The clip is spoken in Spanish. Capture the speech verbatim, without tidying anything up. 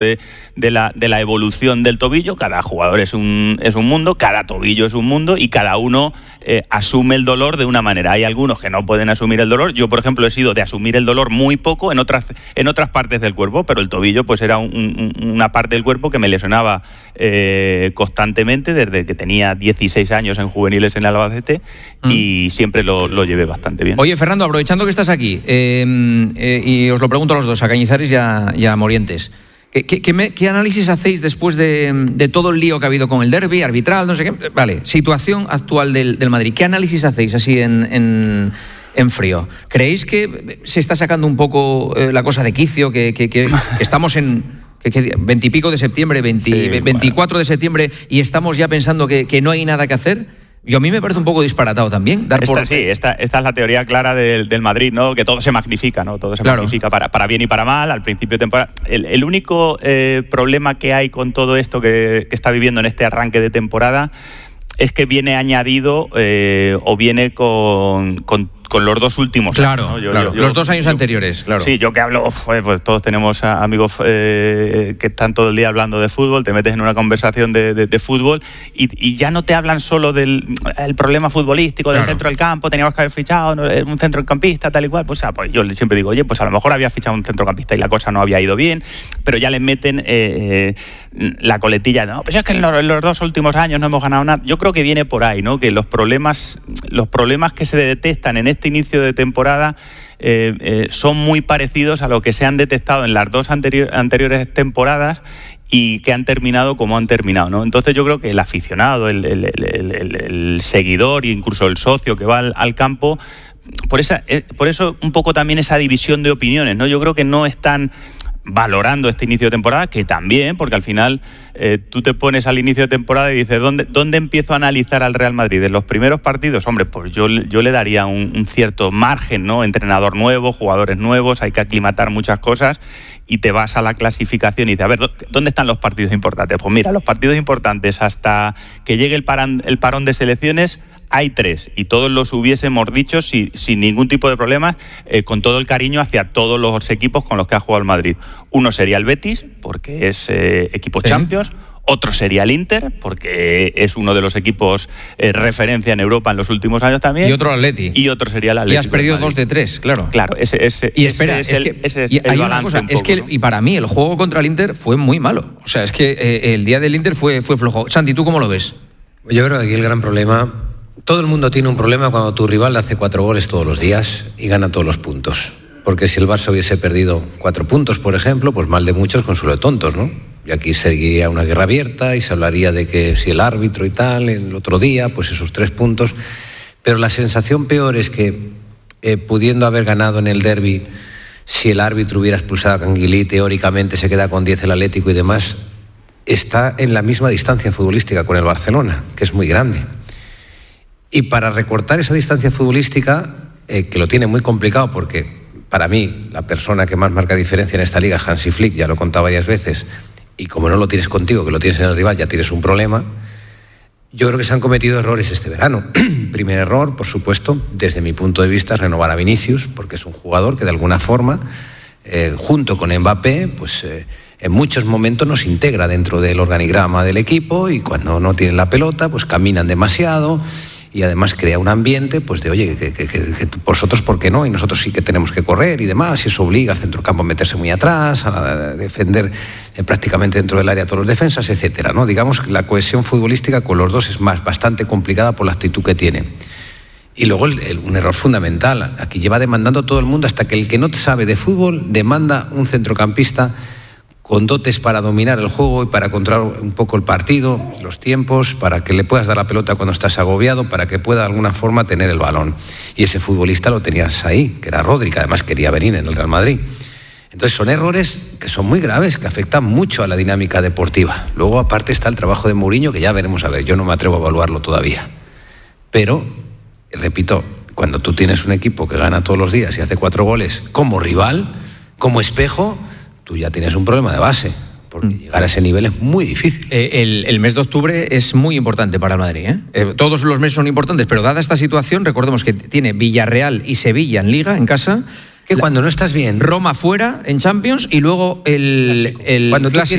De, de, la, de la evolución del tobillo. Cada jugador es un, es un mundo, cada tobillo es un mundo y cada uno eh, asume el dolor de una manera. Hay algunos que no pueden asumir el dolor. Yo, por ejemplo, he sido de asumir el dolor muy poco en otras, en otras partes del cuerpo, pero el tobillo pues era un, un, una parte del cuerpo que me lesionaba eh, constantemente desde que tenía dieciséis años en juveniles en Albacete mm. y siempre lo, lo llevé bastante bien. Oye, Fernando, aprovechando que estás aquí, eh, eh, y os lo pregunto a los dos, a Cañizares y a, y a Morientes, ¿Qué, qué, me, ¿Qué análisis hacéis después de, de todo el lío que ha habido con el derbi, arbitral, no sé qué? Vale, situación actual del, del Madrid. ¿Qué análisis hacéis así en, en, en frío? ¿Creéis que se está sacando un poco eh, la cosa de quicio, que, que, que estamos en veintipico de septiembre, veinte, sí, veinticuatro bueno. de septiembre y estamos ya pensando que, que no hay nada que hacer? Yo a mí me parece un poco disparatado también. Dar esta, por... Sí, esta, esta es la teoría clara del, del Madrid, ¿no? Que todo se magnifica, ¿no? Todo se claro. magnifica para, para bien y para mal. Al principio de temporada. El, el único eh, problema que hay con todo esto que, que está viviendo en este arranque de temporada es que viene añadido eh, o viene con, con con los dos últimos claro, años, ¿no? yo, claro. yo, yo, los dos años yo, anteriores, claro. Sí, yo que hablo, pues todos tenemos amigos eh, que están todo el día hablando de fútbol, te metes en una conversación de, de, de fútbol y, y ya no te hablan solo del el problema futbolístico, del claro. centro del campo, teníamos que haber fichado un centrocampista, tal y cual, pues, o sea, pues yo siempre digo, oye, pues a lo mejor había fichado un centrocampista y la cosa no había ido bien, pero ya le meten eh, eh, la coletilla, no, pues es que en los, en los dos últimos años no hemos ganado nada. Yo creo que viene por ahí, ¿no? Que los problemas, los problemas que se detectan en este inicio de temporada eh, eh, son muy parecidos a lo que se han detectado en las dos anterior, anteriores temporadas y que han terminado como han terminado, ¿no? Entonces yo creo que el aficionado, el, el, el, el, el seguidor e incluso el socio que va al, al campo, por esa, eh, por eso un poco también esa división de opiniones, ¿no? Yo creo que no están valorando este inicio de temporada, que también, porque al final eh, tú te pones al inicio de temporada y dices, ¿dónde, ¿dónde empiezo a analizar al Real Madrid? En los primeros partidos, hombre, pues yo, yo le daría un, un cierto margen, ¿no? Entrenador nuevo, jugadores nuevos, hay que aclimatar muchas cosas y te vas a la clasificación y dices, a ver, ¿dónde están los partidos importantes? Pues mira, los partidos importantes hasta que llegue el, paran, el parón de selecciones hay tres y todos los hubiésemos dicho si, sin ningún tipo de problemas, eh, con todo el cariño hacia todos los equipos con los que ha jugado el Madrid. Uno sería el Betis, porque es eh, equipo sí. Champions. Otro sería el Inter, porque es uno de los equipos eh, referencia en Europa en los últimos años también. Y otro el Atleti. Y otro sería el Atleti. Y has perdido dos de tres, claro. Claro, ese, ese, y espera, ese es, es, que, el, ese es y el hay balance una cosa, un poco, es que ¿no? Y para mí el juego contra el Inter fue muy malo. O sea, es que eh, el día del Inter fue, fue flojo. Santi, ¿tú cómo lo ves? Yo creo que aquí el gran problema... Todo el mundo tiene un problema cuando tu rival hace cuatro goles todos los días y gana todos los puntos. Porque si el Barça hubiese perdido cuatro puntos, por ejemplo, pues mal de muchos, consuelo de tontos, ¿no? Y aquí seguiría una guerra abierta y se hablaría de que si el árbitro y tal, el otro día, pues esos tres puntos. Pero la sensación peor es que, eh, pudiendo haber ganado en el derbi, si el árbitro hubiera expulsado a Canguilí, teóricamente se queda con diez el Atlético y demás, está en la misma distancia futbolística con el Barcelona, que es muy grande. Y para recortar esa distancia futbolística, eh, que lo tiene muy complicado porque para mí la persona que más marca diferencia en esta liga es Hansi Flick, ya lo he contado varias veces, y como no lo tienes contigo, que lo tienes en el rival, ya tienes un problema. Yo creo que se han cometido errores este verano. Primer error, por supuesto, desde mi punto de vista, es renovar a Vinicius, porque es un jugador que de alguna forma, eh, junto con Mbappé, pues... Eh, en muchos momentos nos integra dentro del organigrama del equipo y cuando no tienen la pelota, pues caminan demasiado y además crea un ambiente pues de, oye, que, que, que, que vosotros por qué no, y nosotros sí que tenemos que correr y demás, y eso obliga al centrocampo a meterse muy atrás, a defender eh, prácticamente dentro del área a todos los defensas, etcétera, ¿no? Digamos que la cohesión futbolística con los dos es más bastante complicada por la actitud que tienen. Y luego el, el, un error fundamental, aquí lleva demandando todo el mundo hasta que el que no sabe de fútbol demanda un centrocampista con dotes para dominar el juego y para controlar un poco el partido, los tiempos, para que le puedas dar la pelota cuando estás agobiado, para que pueda de alguna forma tener el balón. Y ese futbolista lo tenías ahí, que era Rodri, que además quería venir en el Real Madrid. Entonces son errores que son muy graves, que afectan mucho a la dinámica deportiva. Luego aparte está el trabajo de Mourinho, que ya veremos a ver, yo no me atrevo a evaluarlo todavía. Pero, repito, cuando tú tienes un equipo que gana todos los días y hace cuatro goles como rival, como espejo, tú ya tienes un problema de base, porque mm. llegar a ese nivel es muy difícil. Eh, el, el mes de octubre es muy importante para el Madrid, ¿eh? Eh, todos los meses son importantes, pero dada esta situación, recordemos que tiene Villarreal y Sevilla en Liga, en casa, Que cuando no estás bien... Roma fuera en Champions y luego el, el cuando tú clásico